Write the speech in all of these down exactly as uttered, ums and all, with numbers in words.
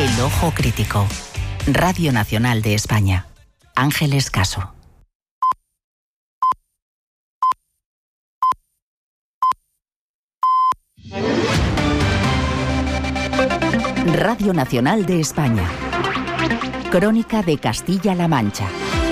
El Ojo Crítico. Radio Nacional de España. Ángeles Caso. Radio Nacional de España. Crónica de Castilla-La Mancha.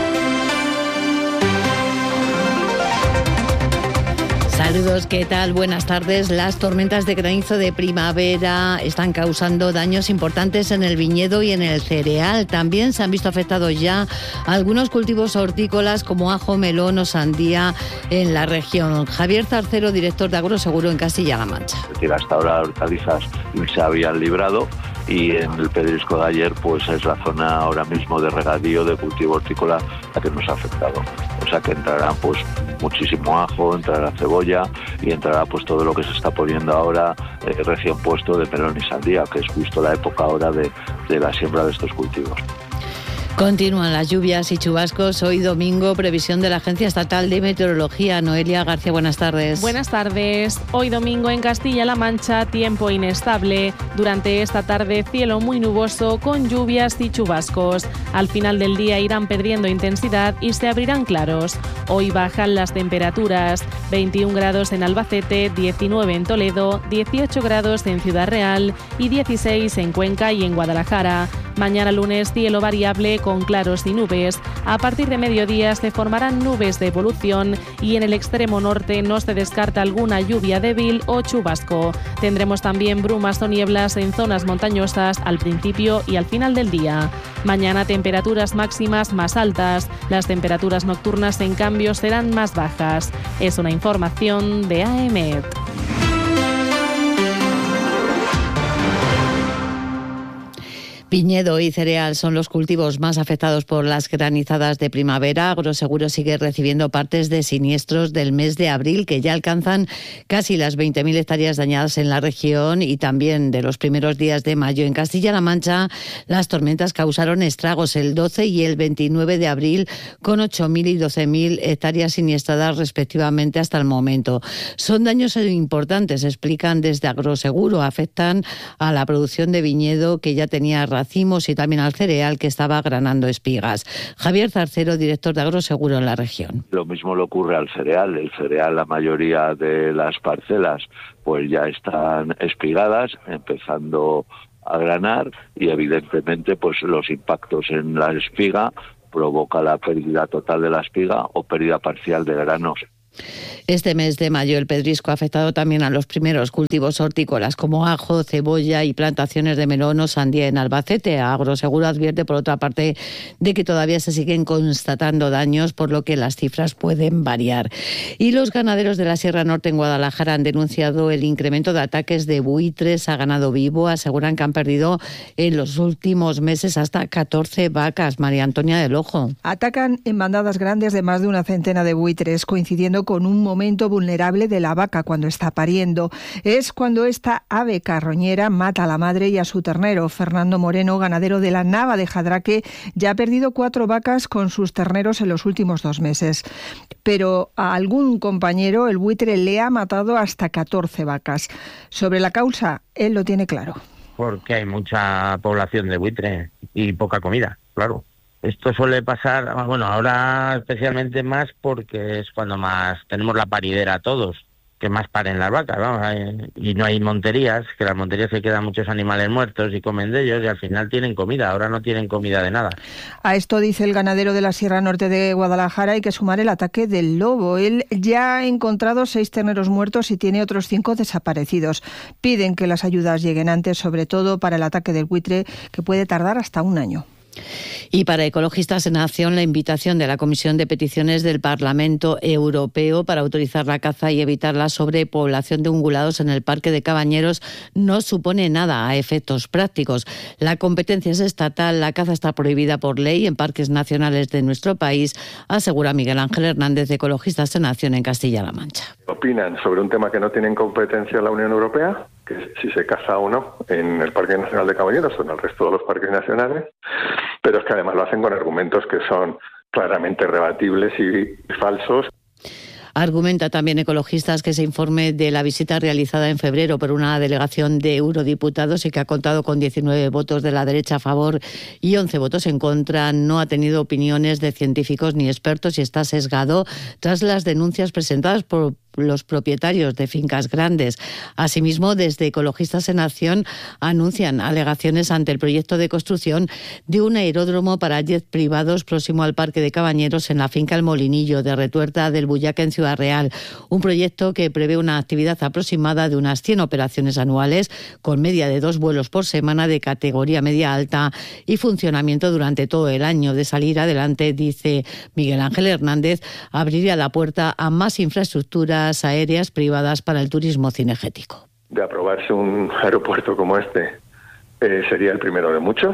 Saludos, ¿qué tal? Buenas tardes. Las tormentas de granizo de primavera están causando daños importantes en el viñedo y en el cereal. También se han visto afectados ya algunos cultivos hortícolas como ajo, melón o sandía en la región. Javier Zarcero, director de Agroseguro en Castilla-La Mancha. Es decir, hasta ahora hortalizas se habían librado y en el pedrisco de ayer pues es la zona ahora mismo de regadío de cultivo hortícola la que nos ha afectado. O sea que entrará pues muchísimo ajo, entrará cebolla y entrará pues todo lo que se está poniendo ahora eh, recién puesto de melón y sandía, que es justo la época ahora de, de la siembra de estos cultivos. Continúan las lluvias y chubascos. Hoy domingo, previsión de la Agencia Estatal de Meteorología. Noelia García, buenas tardes. Buenas tardes. Hoy domingo en Castilla-La Mancha, tiempo inestable. Durante esta tarde, cielo muy nuboso con lluvias y chubascos. Al final del día irán perdiendo intensidad y se abrirán claros. Hoy bajan las temperaturas. veintiún grados en Albacete, diecinueve en Toledo, dieciocho grados en Ciudad Real y dieciséis en Cuenca y en Guadalajara. Mañana lunes, cielo variable con claros y nubes. A partir de mediodía se formarán nubes de evolución y en el extremo norte no se descarta alguna lluvia débil o chubasco. Tendremos también brumas o nieblas en zonas montañosas al principio y al final del día. Mañana temperaturas máximas más altas. Las temperaturas nocturnas, en cambio, serán más bajas. Es una información de A E M E T. Viñedo y cereal son los cultivos más afectados por las granizadas de primavera. Agroseguro sigue recibiendo partes de siniestros del mes de abril, que ya alcanzan casi las veinte mil hectáreas dañadas en la región, y también de los primeros días de mayo. En Castilla-La Mancha, las tormentas causaron estragos el doce y el veintinueve de abril, con ocho mil y doce mil hectáreas siniestradas respectivamente hasta el momento. Son daños importantes, explican desde Agroseguro. Afectan a la producción de viñedo, que ya tenía racimos, y también al cereal, que estaba granando espigas. Javier Zarcero, director de Agroseguro en la región. Lo mismo le ocurre al cereal. El cereal, la mayoría de las parcelas pues ya están espigadas, empezando a granar, y evidentemente pues los impactos en la espiga provoca la pérdida total de la espiga o pérdida parcial de granos. Este mes de mayo el pedrisco ha afectado también a los primeros cultivos hortícolas como ajo, cebolla y plantaciones de melón o sandía en Albacete. Agroseguro advierte, por otra parte, de que todavía se siguen constatando daños, por lo que las cifras pueden variar. Y los ganaderos de la Sierra Norte en Guadalajara han denunciado el incremento de ataques de buitres a ganado vivo. Aseguran que han perdido en los últimos meses hasta catorce vacas. María Antonia del Ojo. Atacan en bandadas grandes de más de una centena de buitres, coincidiendo con un momento vulnerable de la vaca cuando está pariendo. Es cuando esta ave carroñera mata a la madre y a su ternero. Fernando Moreno, ganadero de la Nava de Jadraque, ya ha perdido cuatro vacas con sus terneros en los últimos dos meses. Pero a algún compañero el buitre le ha matado hasta catorce vacas. Sobre la causa, él lo tiene claro. Porque hay mucha población de buitre y poca comida, claro. Esto suele pasar, bueno, ahora especialmente más porque es cuando más tenemos la paridera todos, que más paren las vacas, vamos, y no hay monterías, que las monterías se quedan muchos animales muertos y comen de ellos y al final tienen comida, ahora no tienen comida de nada. A esto dice el ganadero de la Sierra Norte de Guadalajara, hay que sumar el ataque del lobo. Él ya ha encontrado seis terneros muertos y tiene otros cinco desaparecidos. Piden que las ayudas lleguen antes, sobre todo para el ataque del buitre, que puede tardar hasta un año. Y para Ecologistas en Acción, la invitación de la Comisión de Peticiones del Parlamento Europeo para autorizar la caza y evitar la sobrepoblación de ungulados en el Parque de Cabañeros no supone nada a efectos prácticos. La competencia es estatal, la caza está prohibida por ley en parques nacionales de nuestro país, asegura Miguel Ángel Hernández de Ecologistas en Acción en Castilla-La Mancha. ¿Opinan sobre un tema que no tienen competencia la Unión Europea? Que es si se caza o no en el Parque Nacional de Cabañeros o en el resto de los parques nacionales, pero es que además lo hacen con argumentos que son claramente rebatibles y falsos. Argumenta también Ecologistas que ese informe de la visita realizada en febrero por una delegación de eurodiputados y que ha contado con diecinueve votos de la derecha a favor y once votos en contra, no ha tenido opiniones de científicos ni expertos y está sesgado tras las denuncias presentadas por los propietarios de fincas grandes. Asimismo, desde Ecologistas en Acción anuncian alegaciones ante el proyecto de construcción de un aeródromo para jet privados próximo al Parque de Cabañeros en la finca El Molinillo de Retuerta del Bullaque en Ciudad Real. Un proyecto que prevé una actividad aproximada de unas cien operaciones anuales con media de dos vuelos por semana de categoría media alta y funcionamiento durante todo el año. De salir adelante, dice Miguel Ángel Hernández, abriría la puerta a más infraestructuras aéreas privadas para el turismo cinegético. De aprobarse un aeropuerto como este, eh, sería el primero de muchos,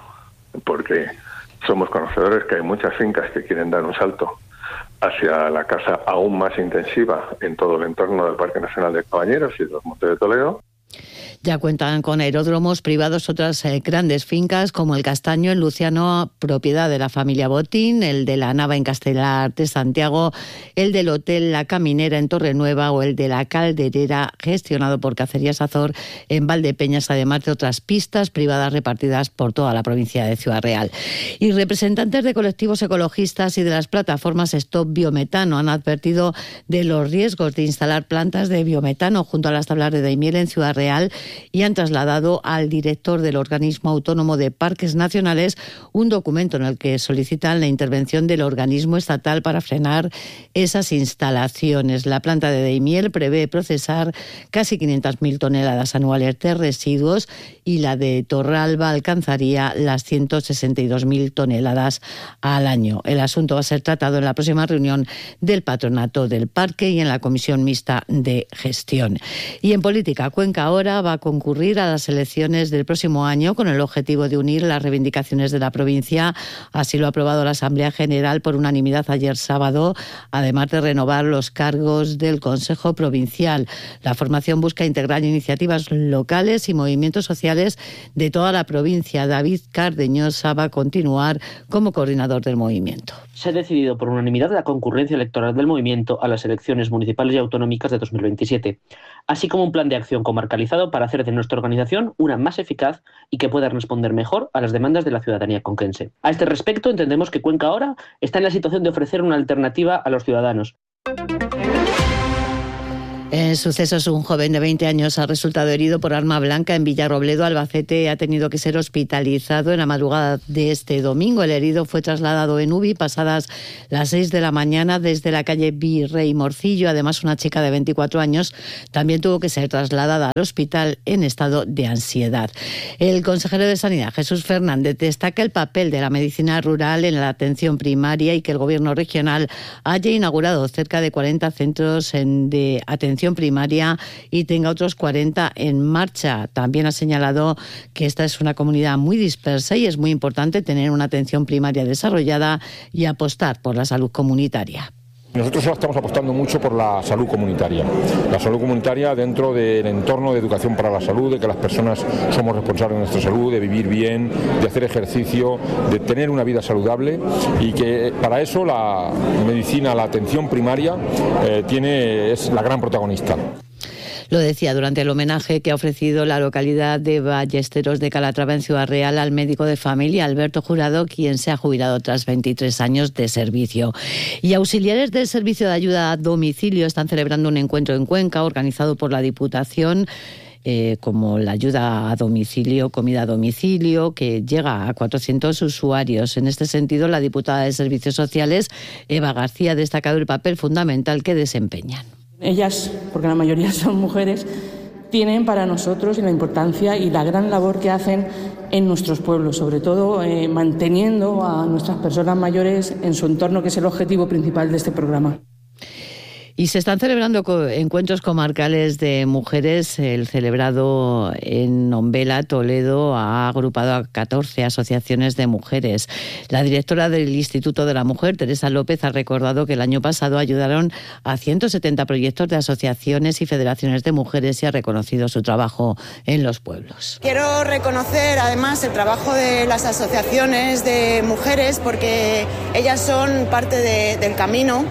porque somos conocedores que hay muchas fincas que quieren dar un salto hacia la caza aún más intensiva en todo el entorno del Parque Nacional de Cabañeros y de los Montes de Toledo. Ya cuentan con aeródromos privados otras eh, grandes fincas como el Castaño en Luciano, propiedad de la familia Botín, el de la Nava en Castellar de Santiago, el del Hotel La Caminera en Torrenueva o el de la Calderera, gestionado por Cacerías Azor en Valdepeñas, además de otras pistas privadas repartidas por toda la provincia de Ciudad Real. Y representantes de colectivos ecologistas y de las plataformas Stop Biometano han advertido de los riesgos de instalar plantas de biometano junto a las tablas de Daimiel en Ciudad Real y han trasladado al director del Organismo Autónomo de Parques Nacionales un documento en el que solicitan la intervención del organismo estatal para frenar esas instalaciones. La planta de Daimiel prevé procesar casi quinientas mil toneladas anuales de residuos y la de Torralba alcanzaría las ciento sesenta y dos mil toneladas al año. El asunto va a ser tratado en la próxima reunión del Patronato del Parque y en la Comisión Mixta de Gestión. Y en política, Cuenca ahora va a concurrir a las elecciones del próximo año con el objetivo de unir las reivindicaciones de la provincia. Así lo ha aprobado la Asamblea General por unanimidad ayer sábado, además de renovar los cargos del Consejo Provincial. La formación busca integrar iniciativas locales y movimientos sociales de toda la provincia. David Cardeñosa va a continuar como coordinador del movimiento. Se ha decidido por unanimidad la concurrencia electoral del movimiento a las elecciones municipales y autonómicas de dos mil veintisiete, así como un plan de acción comarcalizado para hacer de nuestra organización una más eficaz y que pueda responder mejor a las demandas de la ciudadanía conquense. A este respecto, entendemos que Cuenca ahora está en la situación de ofrecer una alternativa a los ciudadanos. En sucesos, un joven de veinte años ha resultado herido por arma blanca en Villarrobledo, Albacete. Ha tenido que ser hospitalizado en la madrugada de este domingo. El herido fue trasladado en U B I pasadas las seis de la mañana desde la calle Virrey Morcillo. Además, una chica de veinticuatro años también tuvo que ser trasladada al hospital en estado de ansiedad. El consejero de Sanidad, Jesús Fernández, destaca el papel de la medicina rural en la atención primaria y que el Gobierno regional haya inaugurado cerca de cuarenta centros en, de atención primaria y tenga otros cuarenta en marcha. También ha señalado que esta es una comunidad muy dispersa y es muy importante tener una atención primaria desarrollada y apostar por la salud comunitaria. Nosotros ahora estamos apostando mucho por la salud comunitaria. La salud comunitaria dentro del entorno de educación para la salud, de que las personas somos responsables de nuestra salud, de vivir bien, de hacer ejercicio, de tener una vida saludable y que para eso la medicina, la atención primaria eh, tiene, es la gran protagonista. Lo decía durante el homenaje que ha ofrecido la localidad de Ballesteros de Calatrava en Ciudad Real al médico de familia Alberto Jurado, quien se ha jubilado tras veintitrés años de servicio. Y auxiliares del Servicio de Ayuda a Domicilio están celebrando un encuentro en Cuenca organizado por la Diputación. Eh, como la ayuda a domicilio, comida a domicilio, que llega a cuatrocientos usuarios. En este sentido, la diputada de Servicios Sociales, Eva García, ha destacado el papel fundamental que desempeñan. Ellas, porque la mayoría son mujeres, tienen para nosotros la importancia y la gran labor que hacen en nuestros pueblos, sobre todo eh, manteniendo a nuestras personas mayores en su entorno, que es el objetivo principal de este programa. Y se están celebrando encuentros comarcales de mujeres. El celebrado en Nombela, Toledo, ha agrupado a catorce asociaciones de mujeres. La directora del Instituto de la Mujer, Teresa López, ha recordado que el año pasado ayudaron a ciento setenta proyectos de asociaciones y federaciones de mujeres y ha reconocido su trabajo en los pueblos. Quiero reconocer además el trabajo de las asociaciones de mujeres porque ellas son parte de, del camino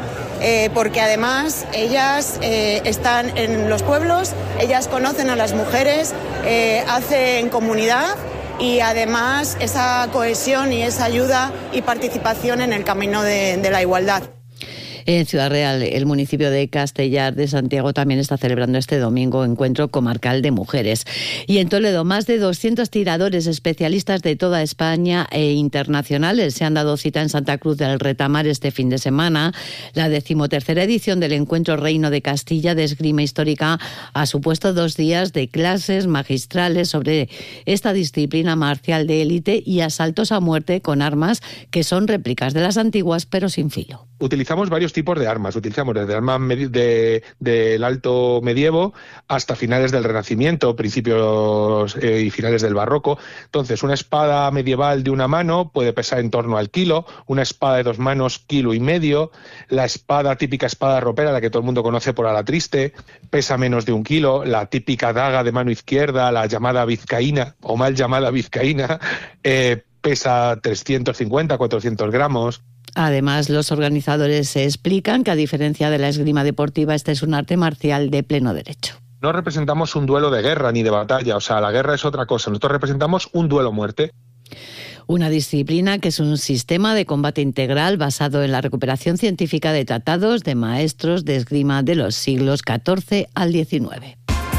eh, porque además ellas eh, están en los pueblos, ellas conocen a las mujeres, eh, hacen comunidad y además esa cohesión y esa ayuda y participación en el camino de, de la igualdad. En Ciudad Real, el municipio de Castellar de Santiago también está celebrando este domingo Encuentro Comarcal de Mujeres. Y en Toledo, más de doscientos tiradores especialistas de toda España e internacionales se han dado cita en Santa Cruz del Retamar este fin de semana. La decimotercera edición del Encuentro Reino de Castilla de Esgrima Histórica ha supuesto dos días de clases magistrales sobre esta disciplina marcial de élite y asaltos a muerte con armas que son réplicas de las antiguas pero sin filo. Utilizamos varios tipos de armas. Utilizamos desde armas de, del alto medievo hasta finales del Renacimiento, principios eh, y finales del Barroco. Entonces, una espada medieval de una mano puede pesar en torno al kilo, una espada de dos manos, kilo y medio. La espada, típica espada ropera, la que todo el mundo conoce por ala triste, pesa menos de un kilo. La típica daga de mano izquierda, la llamada vizcaína, o mal llamada vizcaína, eh, pesa trescientos cincuenta, cuatrocientos gramos. Además, los organizadores se explican que, a diferencia de la esgrima deportiva, este es un arte marcial de pleno derecho. No representamos un duelo de guerra ni de batalla, o sea, la guerra es otra cosa. Nosotros representamos un duelo a muerte. Una disciplina que es un sistema de combate integral basado en la recuperación científica de tratados de maestros de esgrima de los siglos catorce al diecinueve.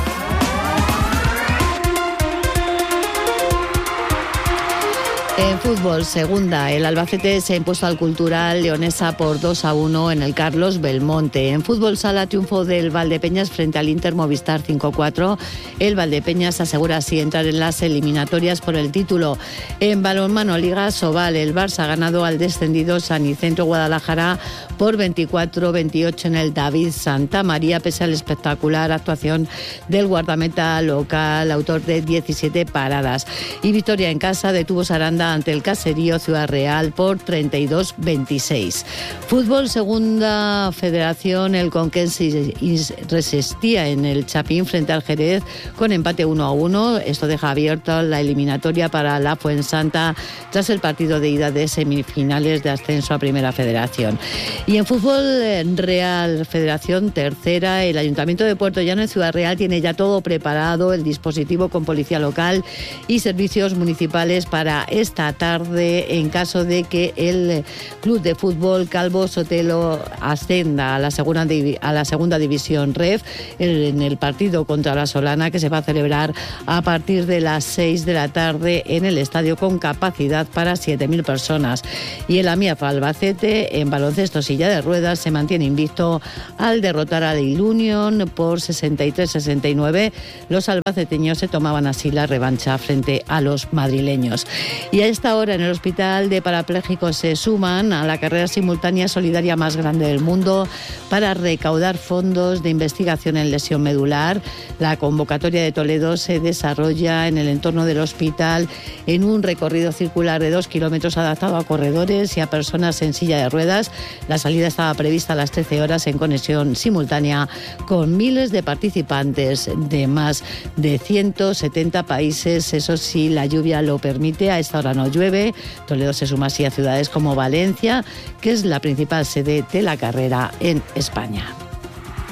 En fútbol, segunda, el Albacete se ha impuesto al Cultural Leonesa por dos a uno en el Carlos Belmonte. En fútbol sala, triunfo del Valdepeñas frente al Inter Movistar cinco cuatro. El Valdepeñas asegura así entrar en las eliminatorias por el título. En balonmano, Liga Sobal, el Barça ha ganado al descendido Sanicentro Guadalajara por veinticuatro veintiocho en el David Santa María, pese a la espectacular actuación del guardameta local, autor de diecisiete paradas. Y victoria en casa de Tubos Aranda ante el Caserío Ciudad Real por treinta y dos veintiséis. Fútbol segunda federación, el Conquense resistía en el Chapín frente al Jerez con empate uno a uno. Esto deja abierta la eliminatoria para la Fuensanta tras el partido de ida de semifinales de ascenso a Primera Federación. Y en fútbol Real Federación tercera, el Ayuntamiento de Puerto Llano en Ciudad Real tiene ya todo preparado, el dispositivo con policía local y servicios municipales para esta tarde en caso de que el Club de Fútbol Calvo Sotelo ascienda a la segunda, a la segunda división R E F en el partido contra la Solana, que se va a celebrar a partir de las seis de la tarde en el estadio con capacidad para siete mil personas. Y el AMIAF Albacete en baloncesto silla de ruedas se mantiene invicto al derrotar al Ilunion por sesenta y tres sesenta y nueve. Los albaceteños se tomaban así la revancha frente a los madrileños. Y a esta hora en el Hospital de Parapléjicos se suman a la carrera simultánea solidaria más grande del mundo para recaudar fondos de investigación en lesión medular. La convocatoria de Toledo se desarrolla en el entorno del hospital en un recorrido circular de dos kilómetros adaptado a corredores y a personas en silla de ruedas. La salida estaba prevista a las trece horas en conexión simultánea con miles de participantes de más de ciento setenta países. Eso sí, la lluvia lo permite. A esta hora no llueve. Toledo se suma así a ciudades como Valencia, que es la principal sede de la carrera en España.